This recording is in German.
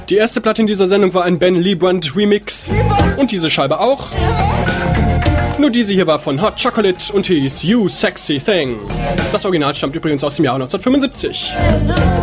Die erste Platte in dieser Sendung war ein Ben Librand Remix und diese Scheibe auch. Nur diese hier war von Hot Chocolate und hieß You Sexy Thing. Das Original stammt übrigens aus dem Jahr 1975.